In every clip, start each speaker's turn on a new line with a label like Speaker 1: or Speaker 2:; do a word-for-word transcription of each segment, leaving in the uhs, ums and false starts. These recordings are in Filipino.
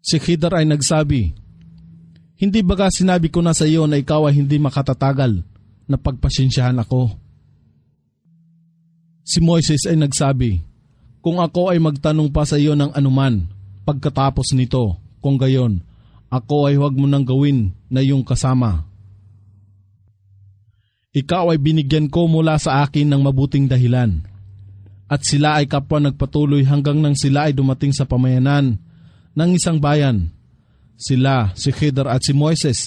Speaker 1: Si Khidr ay nagsabi, "Hindi baga sinabi ko na sa iyo na ikaw ay hindi makatatagal na pagpasensyahan ako?" Si Moises ay nagsabi, "Kung ako ay magtanong pa sa iyo ng anuman pagkatapos nito, kung gayon, ako ay huwag mo nang gawin na iyong kasama. Ikaw ay binigyan ko mula sa akin ng mabuting dahilan." At sila ay kapwa nagpatuloy hanggang nang sila ay dumating sa pamayanan ng isang bayan. Sila, si Khidr at si Moises,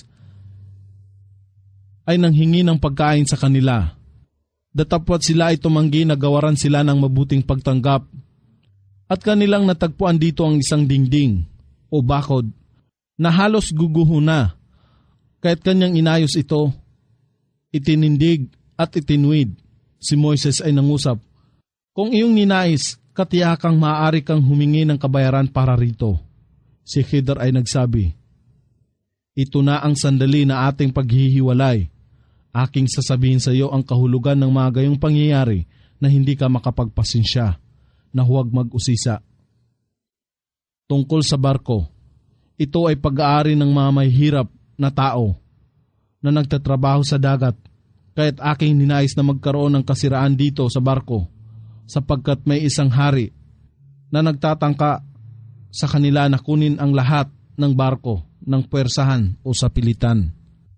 Speaker 1: ay nanghingi ng pagkain sa kanila. Datapwat sila ay tumanggi na gawaran sila ng mabuting pagtanggap. At kanilang natagpuan dito ang isang dingding o bakod na halos guguho na. Kaya't kanyang inayos ito, itinindig at itinuwid. Si Moises ay nangusap, "Kung iyong ninais, katiyakang maaari kang humingi ng kabayaran para rito." Si Khidr ay nagsabi, "Ito na ang sandali na ating paghihiwalay. Aking sasabihin sa iyo ang kahulugan ng mga gayong pangyayari na hindi ka makapagpasensya, na huwag mag-usisa. Tungkol sa barko, ito ay pag-aari ng mga mahihirap na tao na nagtatrabaho sa dagat, kaya't aking ninais na magkaroon ng kasiraan dito sa barko, sapagkat may isang hari na nagtatangka sa kanila na kunin ang lahat ng barko ng puwersahan o sa pilitan."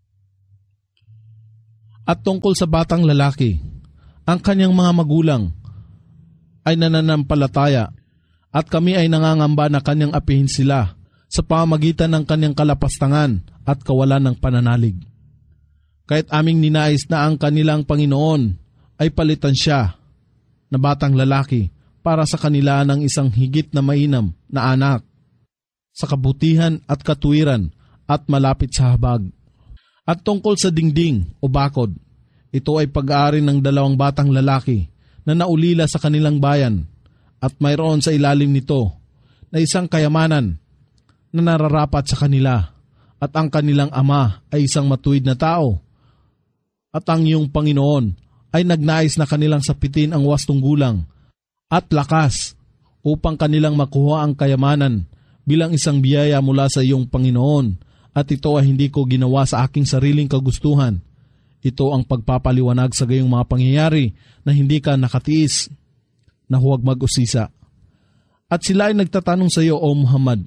Speaker 1: At tungkol sa batang lalaki, ang kanyang mga magulang ay nananampalataya at kami ay nangangamba na kanyang apihin sila sa pamamagitan ng kanyang kalapastangan at kawalan ng pananalig. Kahit aming ninais na ang kanilang Panginoon ay palitan siya na batang lalaki para sa kanila ng isang higit na mainam na anak sa kabutihan at katuwiran at malapit sa habag. At tungkol sa dingding o bakod, ito ay pag-aari ng dalawang batang lalaki na naulila sa kanilang bayan at mayroon sa ilalim nito na isang kayamanan na nararapat sa kanila at ang kanilang ama ay isang matuwid na tao at ang iyong Panginoon ay nagnais na kanilang sapitin ang wastong gulang at lakas upang kanilang makuha ang kayamanan bilang isang biyaya mula sa iyong Panginoon, at ito ay hindi ko ginawa sa aking sariling kagustuhan. Ito ang pagpapaliwanag sa gayong mga pangyayari na hindi ka nakatiis, na huwag mag-usisa. At sila ay nagtatanong sa iyo, O Muhammad,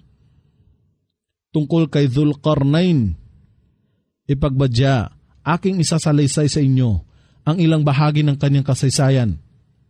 Speaker 1: tungkol kay Dzulqarnain. Ipagbadya, aking isasalaysay sa inyo ang ilang bahagi ng kanyang kasaysayan.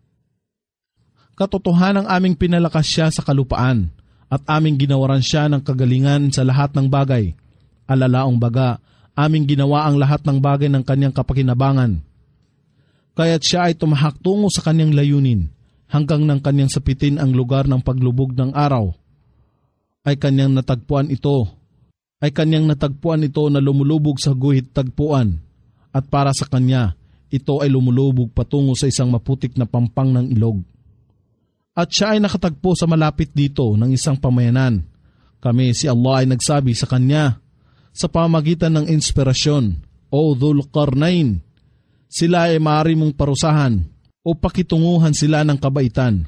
Speaker 1: Katotohanang aming pinalakas siya sa kalupaan at aming ginawaran siya ng kagalingan sa lahat ng bagay. Alalaong baga, aming ginawa ang lahat ng bagay ng kanyang kapakinabangan. Kaya't siya ay tumahak tungo sa kanyang layunin hanggang nang kanyang sapitin ang lugar ng paglubog ng araw. Ay kanyang natagpuan ito, ay kanyang natagpuan ito na lumulubog sa guhit tagpuan, at para sa kanya, ito ay lumulubog patungo sa isang maputik na pampang ng ilog. At siya ay nakatagpo sa malapit dito ng isang pamayanan. Kami, si Allah, ay nagsabi sa kanya sa pamagitan ng inspirasyon, O Dzulqarnain, sila ay maaari mong parusahan o pakitunguhan sila ng kabaitan.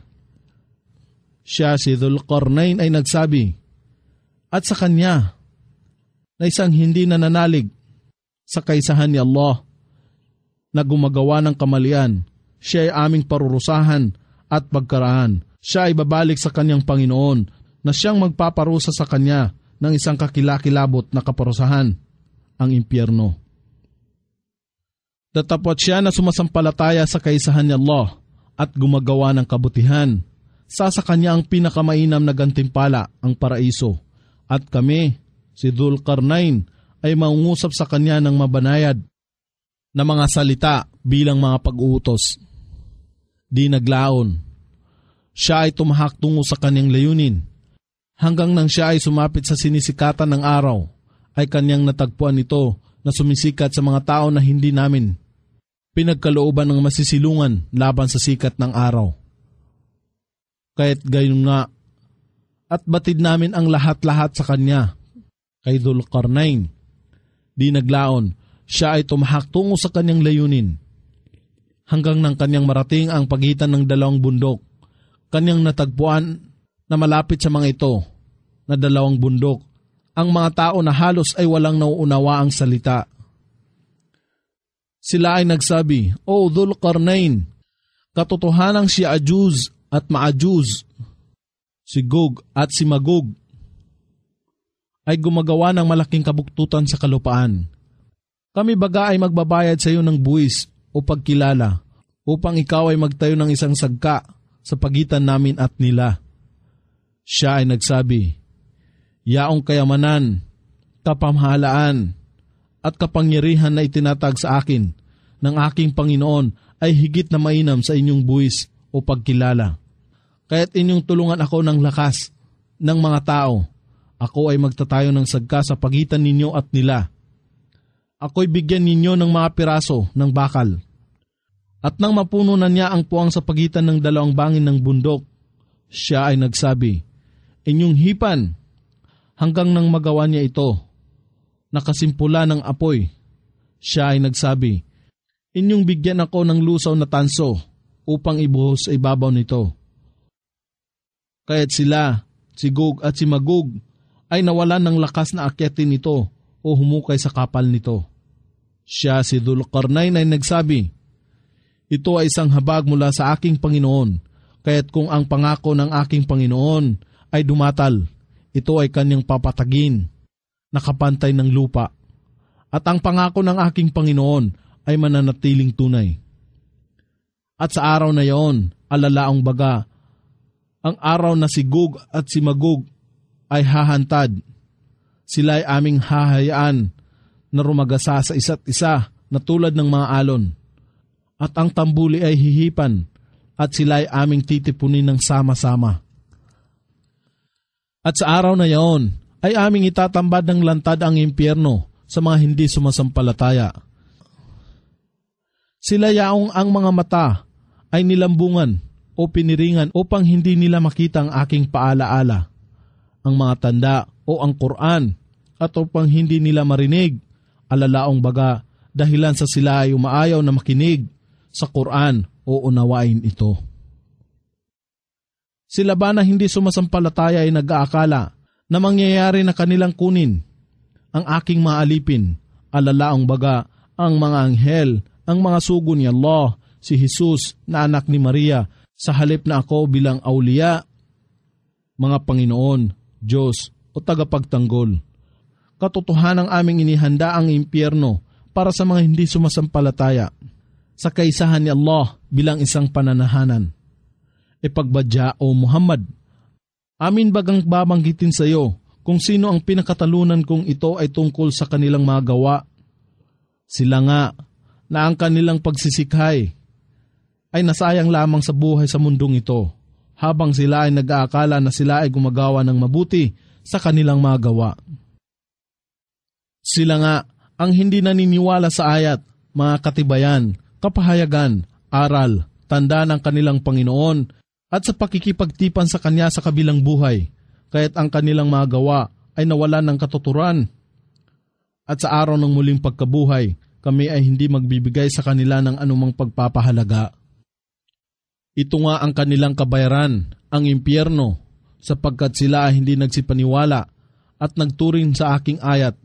Speaker 1: Siya, si Dzulqarnain, ay nagsabi, at sa kanya, na isang hindi nananalig sa kaisahan ni Allah, na gumagawa ng kamalian, siya ay aming parurusahan at pagkaraan. Siya ay babalik sa kanyang Panginoon na siyang magpaparusa sa kanya ng isang kakilakilabot na kaparusahan, ang impyerno. Datapwat siya na sumasampalataya sa kaisahan ni Allah at gumagawa ng kabutihan. Sa sa kanya ang pinakamainam na gantimpala, ang paraiso. At kami, si Dzulqarnain, ay mangungusap sa kanya ng mabanayad na mga salita bilang mga pag-uutos. Di naglaon. Siya ay tumahak tungo sa kanyang layunin. Hanggang nang siya ay sumapit sa sinisikatan ng araw, ay kanyang natagpuan ito na sumisikat sa mga tao na hindi namin pinagkalooban ng masisilungan laban sa sikat ng araw. Kaya't gayon nga, at batid namin ang lahat-lahat sa kanya, kay Dzulqarnain. Di naglaon, siya ay tumahak tungo sa kanyang layunin. Hanggang nang kanyang marating ang pagitan ng dalawang bundok, kanyang natagpuan na malapit sa mga ito, na dalawang bundok, ang mga tao na halos ay walang nauunawaang salita. Sila ay nagsabi, O Dhul-Qarnain, katotohanang si Ajuz at Maajuz, si Gog at si Magog, ay gumagawa ng malaking kabuktutan sa kalupaan. Kami baga ay magbabayad sa iyo ng buwis o pagkilala upang ikaw ay magtayo ng isang sagka sa pagitan namin at nila. Siya ay nagsabi, Yaong kayamanan, kapamahalaan, at kapangyarihan na itinatag sa akin ng aking Panginoon ay higit na mainam sa inyong buwis o pagkilala. Kaya't inyong tulungan ako ng lakas ng mga tao. Ako ay magtatayo ng sagka sa pagitan ninyo at nila. Ako'y bigyan ninyo ng mga piraso ng bakal. At nang mapuno na niya ang puwang sa pagitan ng dalawang bangin ng bundok, siya ay nagsabi, Inyong hipan, hanggang nang magawa niya ito, nakasimpula ng apoy. Siya ay nagsabi, Inyong bigyan ako ng lusaw na tanso upang ibuhos sa ibabaw nito. Kaya't sila, si Gog at si Magog, ay nawalan ng lakas na akyatin nito o humukay sa kapal nito. Siya si Dhul-Qarnain ay nagsabi, Ito ay isang habag mula sa aking Panginoon, kaya't kung ang pangako ng aking Panginoon ay dumatal, ito ay kanyang papatagin, nakapantay ng lupa. At ang pangako ng aking Panginoon ay mananatiling tunay. At sa araw na iyon, alalaang baga, ang araw na si Gog at si Magog ay hahantad. Sila ay aming hahayaan na rumagasa sa isa't isa na tulad ng mga alon. At ang tambuli ay hihipan at sila ay aming titipunin ng sama-sama. At sa araw na iyon ay aming itatambad ng lantad ang impyerno sa mga hindi sumasampalataya. Sila yaong ang mga mata ay nilambungan o piniringan upang hindi nila makita ang aking paalaala, ang mga tanda o ang Quran, at upang hindi nila marinig, alalaong baga, dahilan sa sila ay umaayaw na makinig sa Quran o unawain ito. Sila ba na hindi sumasampalataya ay nag-aakala na mangyayari na kanilang kunin ang aking mga alipin, alalaong baga, ang mga anghel, ang mga sugo ni Allah, si Jesus na anak ni Maria, sa halip na ako bilang awliya, mga Panginoon, Diyos o tagapagtanggol. Katotohanang aming inihanda ang impyerno para sa mga hindi sumasampalataya, sa kaisahan ni Allah bilang isang pananahanan. Ipagbadya o Muhammad, amin bagang babanggitin sa iyo kung sino ang pinakatalunan kung ito ay tungkol sa kanilang mga gawa. Sila nga na ang kanilang pagsisikhay ay nasayang lamang sa buhay sa mundong ito, habang sila ay nag-aakala na sila ay gumagawa ng mabuti sa kanilang mga gawa. Sila nga ang hindi naniniwala sa ayat, mga katibayan, kapahayagan, aral, tanda ng kanilang Panginoon at sa pakikipagtipan sa Kanya sa kabilang buhay, kaya't ang kanilang mga gawa ay nawalan ng katuturan. At sa araw ng muling pagkabuhay, kami ay hindi magbibigay sa kanila ng anumang pagpapahalaga. Ito nga ang kanilang kabayaran, ang impyerno, sapagkat sila ay hindi nagsipaniwala at nagturing sa aking ayat.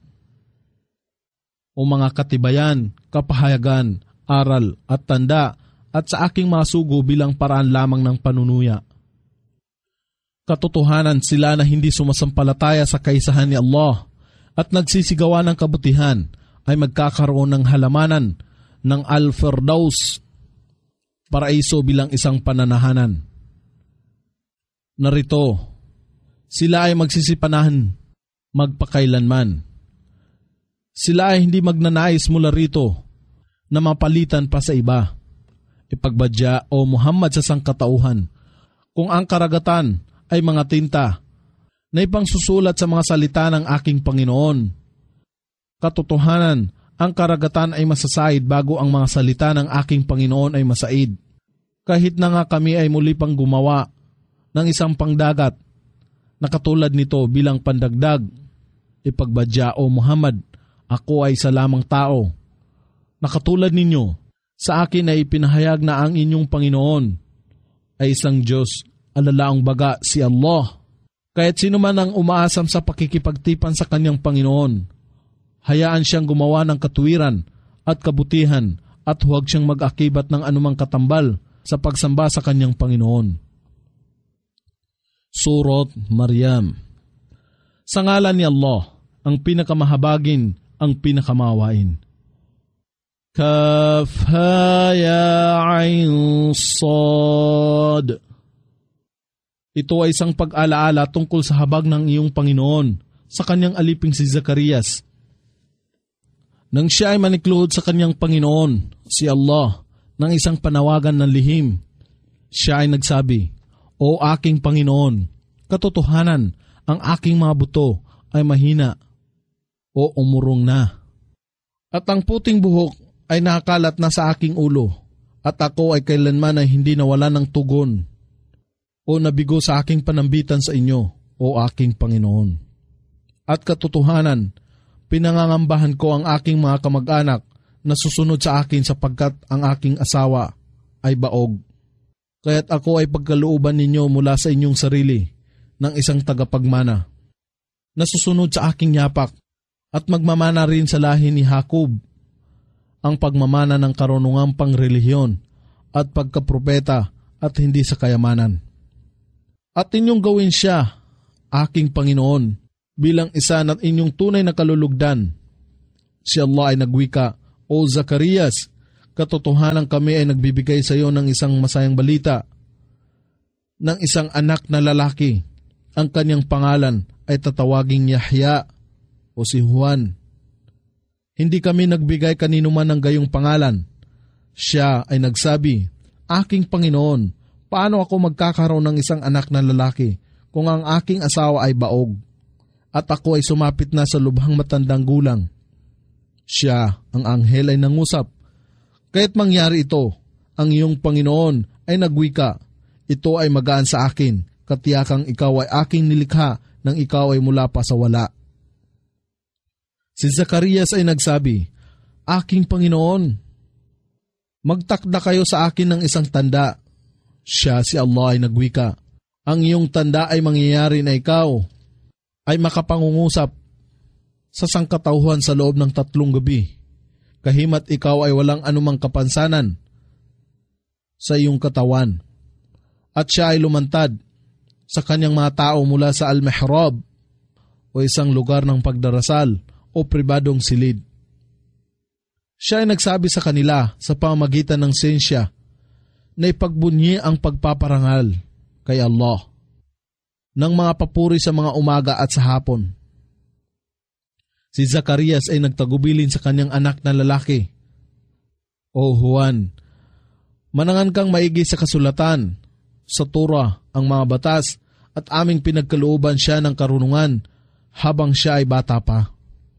Speaker 1: O mga katibayan, kapahayagan, aral at tanda, at sa aking mga sugo bilang paraan lamang ng panunuya. Katotohanan sila na hindi sumasampalataya sa kaisahan ni Allah at nagsisigawan ng kabutihan ay magkakaroon ng halamanan ng Al-Firdaus, paraiso bilang isang pananahanan. Narito, sila ay magsisipanahan magpakailanman. Sila ay hindi magnanais mula rito na mapalitan pa sa iba. Ipagbadya o Muhammad sa sangkatauhan, kung ang karagatan ay mga tinta na ipangsusulat sa mga salita ng aking Panginoon. Katotohanan, ang karagatan ay masasaid bago ang mga salita ng aking Panginoon ay masaid. Kahit na nga kami ay muli pang gumawa ng isang pangdagat na katulad nito bilang pandagdag. Ipagbadya o Muhammad, ako ay isa lamang tao na katulad ninyo. Sa akin ay ipinahayag na ang inyong Panginoon ay isang Diyos, alalaang baga si Allah. Kaya't sino man ang umaasam sa pakikipagtipan sa kanyang Panginoon, hayaan siyang gumawa ng katuwiran at kabutihan at huwag siyang mag-akibat ng anumang katambal sa pagsamba sa kanyang Panginoon. Surat Maryam. Sa ngalan ni Allah, ang pinakamahabagin, ang pinakamawain. Kaf ha ya ain sad. Ito ay isang pag-alaala tungkol sa habag ng iyong Panginoon sa kanyang aliping si Zacarias. Nang siya ay manikluhod sa kanyang Panginoon, si Allah, ng isang panawagan ng lihim, siya ay nagsabi, O aking Panginoon, katotohanan, ang aking mga buto ay mahina o umurong na. At ang puting buhok ay nakakalat na sa aking ulo, at ako ay kailanman ay hindi nawala ng tugon o nabigo sa aking panambitan sa inyo, o aking Panginoon. At katotohanan, pinangangambahan ko ang aking mga kamag-anak na susunod sa akin sapagkat ang aking asawa ay baog. Kaya't ako ay pagkalooban ninyo mula sa inyong sarili ng isang tagapagmana na susunod sa aking yapak at magmamana rin sa lahi ni Jacob ang pagmamana ng karunungang pangrelihiyon at pagkapropeta at hindi sa kayamanan. At inyong gawin siya, aking Panginoon, bilang isa na inyong tunay na kalulugdan. Si Allah ay nagwika, O Zacarias, katotohanan kami ay nagbibigay sa iyo ng isang masayang balita, ng isang anak na lalaki. Ang kanyang pangalan ay tatawaging Yahya o si Juan. Hindi kami nagbigay kanino man ng gayong pangalan. Siya ay nagsabi, Aking Panginoon, paano ako magkakaroon ng isang anak na lalaki kung ang aking asawa ay baog at ako ay sumapit na sa lubhang matandang gulang? Siya, ang anghel, ay nangusap, Kaya't mangyari ito, ang iyong Panginoon ay nagwika, ito ay magaan sa akin, katiyakang ikaw ay aking nilikha nang ikaw ay mula pa sa wala. Si Zacarias ay nagsabi, Aking Panginoon, magtakda kayo sa akin ng isang tanda. Siya, si Allah, ay nagwika, Ang iyong tanda ay mangyayari na ikaw ay makapangungusap sa sangkatauhan sa loob ng tatlong gabi, kahimat ikaw ay walang anumang kapansanan sa iyong katawan. At siya ay lumantad sa kanyang mga tao mula sa al-mihrab o isang lugar ng pagdarasal o pribadong silid. Siya ay nagsabi sa kanila sa pamamagitan ng siyensya na ipagbunyi ang pagpaparangal kay Allah ng mga papuri sa mga umaga at sa hapon. Si Zacarias ay nagtagubilin sa kanyang anak na lalaki, O Juan, manangan kang maigi sa kasulatan, sa Torah, ang mga batas, at aming pinagkalooban siya ng karunungan habang siya ay bata pa.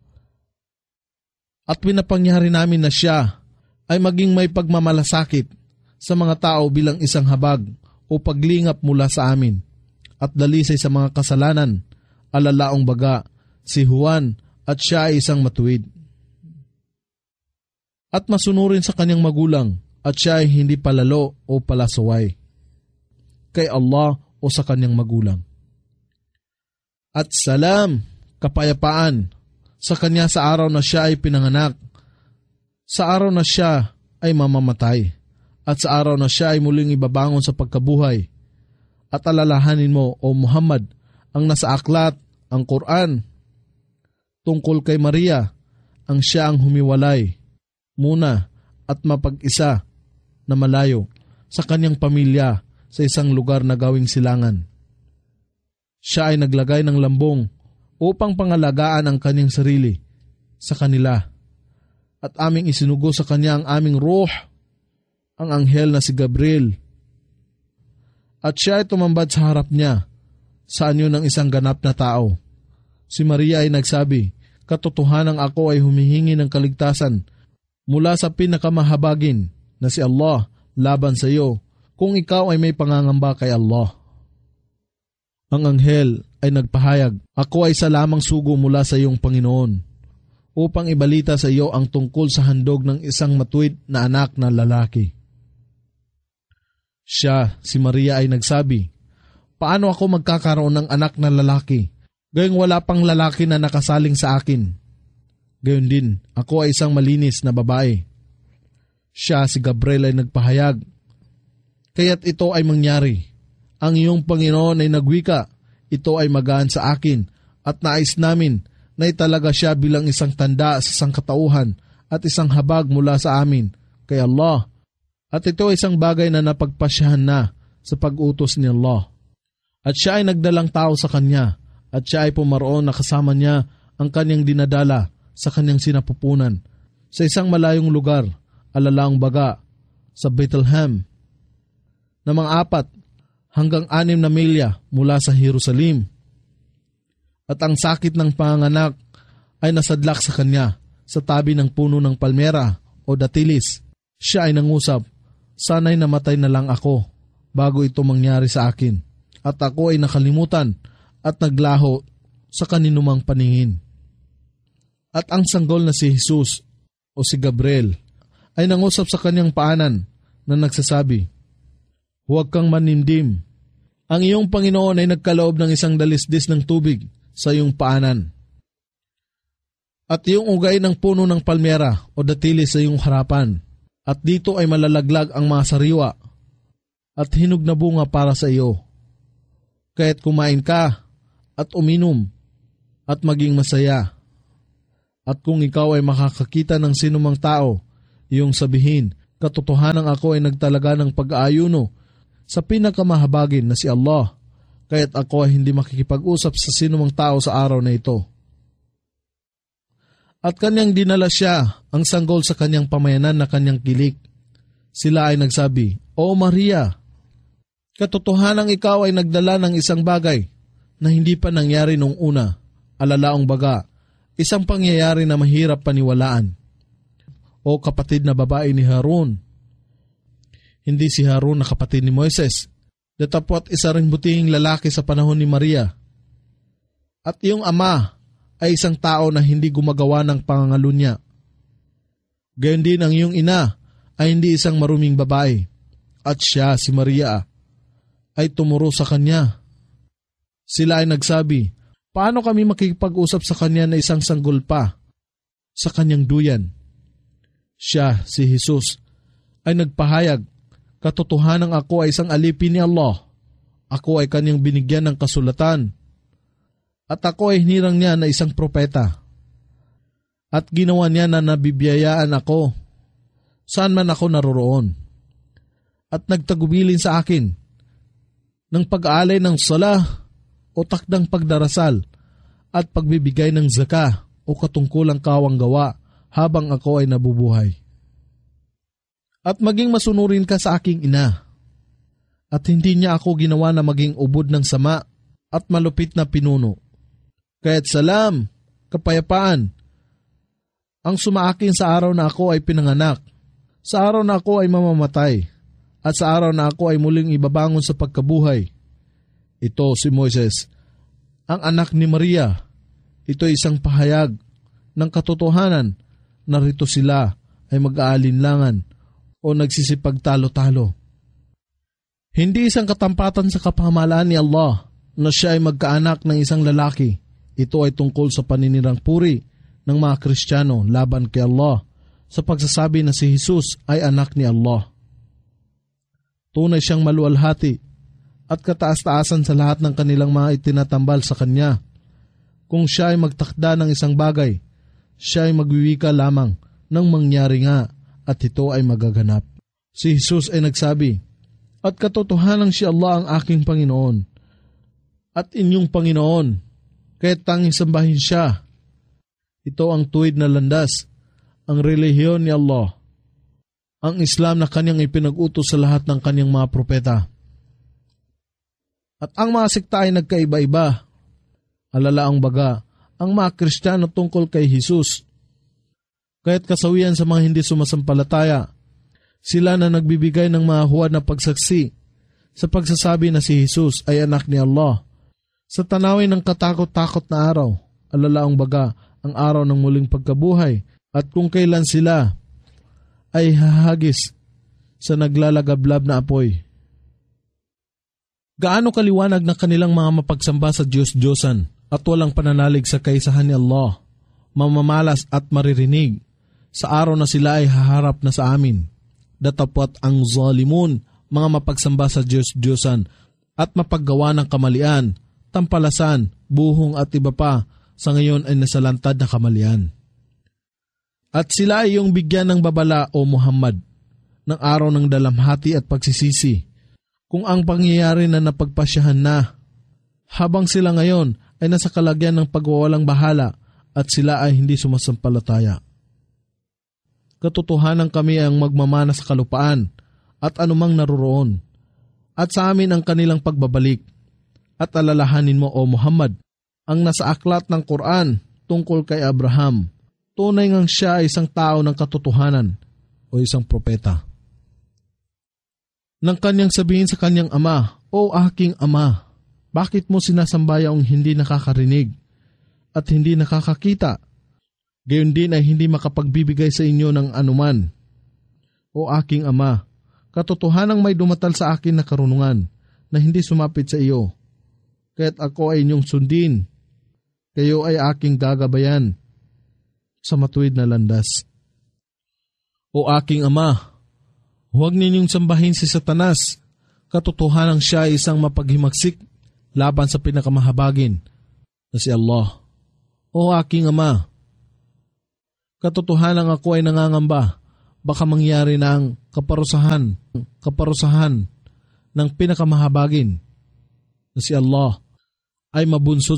Speaker 1: At pinapangyari namin na siya ay maging may pagmamalasakit sa mga tao bilang isang habag o paglingap mula sa amin, at dalisay sa mga kasalanan, alalaong baga, si Juan, at siya ay isang matuwid. At masunurin sa kanyang magulang, at siya ay hindi palalo o palasaway kay Allah o sa kanyang magulang. At salam, kapayapaan, sa kanya sa araw na siya ay pinanganak, sa araw na siya ay mamamatay, at sa araw na siya ay muling ibabangon sa pagkabuhay. At alalahanin mo, O Muhammad, ang nasa aklat, ang Quran, tungkol kay Maria, ang siya ang humiwalay muna at mapag-isa na malayo sa kanyang pamilya sa isang lugar na gawing silangan. Siya ay naglagay ng lambong upang pangalagaan ang kanyang sarili sa kanila, at aming isinugo sa kanya ang aming ruh, ang anghel na si Gabriel. At siya ay tumambad sa harap niya sa anyo ng isang ganap na tao. Si Maria ay nagsabi, Katotohanang ako ay humihingi ng kaligtasan mula sa pinakamahabagin na si Allah laban sa iyo kung ikaw ay may pangangamba kay Allah. Ang anghel ay nagpahayag, Ako ay sa lamang sugo mula sa iyong Panginoon upang ibalita sa iyo ang tungkol sa handog ng isang matuwid na anak na lalaki. Siya, si Maria, ay nagsabi, Paano ako magkakaroon ng anak na lalaki, gayong wala pang lalaki na nakasaling sa akin? Gayon din, ako ay isang malinis na babae. Siya, si Gabriel, ay nagpahayag, kaya't ito ay mangyari. Ang iyong Panginoon ay nagwika, ito ay magaan sa akin, at nais namin na italaga siya bilang isang tanda sa sangkatauhan at isang habag mula sa amin kay Allah. At ito ay isang bagay na napagpasyahan na sa pag-utos ni Allah. At siya ay nagdalang tao sa kanya, at siya ay pumaroon na kasama niya ang kanyang dinadala sa kanyang sinapupunan sa isang malayong lugar, alalaang baga, sa Bethlehem, na mga apat hanggang anim na milya mula sa Jerusalem. At ang sakit ng panganak ay nasadlak sa kanya sa tabi ng puno ng palmera o datilis. Siya ay nangusap, sana'y namatay na lang ako bago ito mangyari sa akin. At ako ay nakalimutan at naglaho sa kaninumang paningin. At ang sanggol na si Jesus o si Gabriel ay nangusap sa kanyang paanan na nagsasabi, huwag kang manindim. Ang iyong Panginoon ay nagkaloob ng isang dalisdis ng tubig sa iyong paanan. At iyong ugay ng puno ng palmera o datilis sa iyong harapan. At dito ay malalaglag ang mga sariwa at hinog na bunga para sa iyo. Kaya't kumain ka at uminom at maging masaya. At kung ikaw ay makakakita ng sinumang tao, iyong sabihin, katotohanan ako ay nagtalaga ng pag-aayuno sa pinakamahabagin na si Allah, kaya't ako ay hindi makikipag-usap sa sinumang tao sa araw na ito. At kanyang dinala siya ang sanggol sa kanyang pamayanan na kanyang kilik. Sila ay nagsabi, O Maria, katotohanang ikaw ay nagdala ng isang bagay na hindi pa nangyari noong una, alalaong baga, isang pangyayari na mahirap paniwalaan. O kapatid na babae ni Harun, hindi si Harun na kapatid ni Moises, datapwat isa ring butihing lalaki sa panahon ni Maria. At iyong ama ay isang tao na hindi gumagawa ng pangangalunya. Gayon din ang iyong ina ay hindi isang maruming babae, at siya, si Maria, ay tumuro sa kanya. Sila ay nagsabi, paano kami makikipag-usap sa kanya na isang sanggol pa sa kanyang duyan? Siya, si Jesus, ay nagpahayag, katotohanang ako ay isang alipin ni Allah. Ako ay kanyang binigyan ng kasulatan. At ako ay hinirang niya na isang propeta. At ginawa niya na nabibiyayaan ako saan man ako naroroon. At nagtagubilin sa akin ng pag-aalay ng sala o takdang pagdarasal at pagbibigay ng zaka o katungkulang kawang gawa habang ako ay nabubuhay. At maging masunurin ka sa aking ina. At hindi niya ako ginawa na maging ubod ng sama at malupit na pinuno. Kaya't salam, kapayapaan, ang sumaakin sa araw na ako ay pinanganak, sa araw na ako ay mamamatay, at sa araw na ako ay muling ibabangon sa pagkabuhay. Ito si Moises, ang anak ni Maria. Ito ay isang pahayag ng katotohanan na rito sila ay mag-aalinlangan o nagsisipagtalo-talo. Hindi isang katampatan sa kapamahalaan ni Allah na siya ay magkaanak ng isang lalaki. Ito ay tungkol sa paninirang puri ng mga Kristiyano laban kay Allah sa pagsasabi na si Jesus ay anak ni Allah. Tunay siyang maluwalhati at kataas-taasan sa lahat ng kanilang mga itinatambal sa Kanya. Kung siya ay magtakda ng isang bagay, siya ay magwiwika lamang ng mangyari nga at ito ay magaganap. Si Jesus ay nagsabi, at katotohanan si Allah ang aking Panginoon at inyong Panginoon, kaya't tanging sambahin siya. Ito ang tuwid na landas, ang relihiyon ni Allah, ang Islam na kanyang ipinag-utos sa lahat ng kanyang mga propeta. At ang mga sekta ay nagkaiba-iba. Alalaang baga, ang mga Kristiyano tungkol kay Jesus. Kaya't kasawian sa mga hindi sumasampalataya, sila na nagbibigay ng mga huwad na pagsaksi sa pagsasabi na si Jesus ay anak ni Allah. Sa tanawin ng katakot-takot na araw, alalaang baga, ang araw ng muling pagkabuhay, at kung kailan sila ay hahagis sa naglalagablab na apoy. Gaano kaliwanag na kanilang mga mapagsamba sa Diyos-Diyosan at walang pananalig sa kaisahan ni Allah, mamamalas at maririnig sa araw na sila ay haharap na sa amin. Datapwat ang zalimun, mga mapagsamba sa Diyos-Diyosan at mapaggawa ng kamalian, tampalasan, buhong at iba pa, sa ngayon ay nasalantad na kamalian. At sila ay iyong bigyan ng babala o Muhammad, ng araw ng dalamhati at pagsisisi, kung ang pangyayari na napagpasyahan na, habang sila ngayon ay nasa kalagyan ng pagwawalang bahala at sila ay hindi sumasampalataya. Katotohanan kami ang magmamana sa kalupaan at anumang naroroon, at sa amin ang kanilang pagbabalik. At alalahanin mo, O Muhammad, ang nasa aklat ng Quran tungkol kay Abraham. Tunay ngang siya ay isang tao ng katotohanan o isang propeta. Nang kanyang sabihin sa kanyang ama, O aking ama, bakit mo sinasamba ang hindi nakakarinig at hindi nakakakita? Gayon din ay hindi makapagbibigay sa inyo ng anuman. O aking ama, katotohanang may dumatal sa akin na karunungan na hindi sumapit sa iyo. Kaya't ako ay inyong sundin. Kayo ay aking gagabayan sa matuwid na landas. O aking ama, huwag ninyong sambahin si Satanas. Katotohanang siya ay isang mapaghimagsik laban sa pinakamahabagin na si Allah. O aking ama, katotohanang ako ay nangangamba, baka mangyari na ang kaparusahan, kaparusahan ng pinakamahabagin na si Allah ay mabunsod